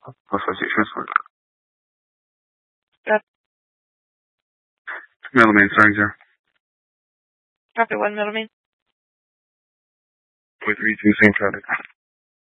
我所解释错的。 Yep. Middleman, Sergeant. Copy 1, Middleman. 432, same traffic.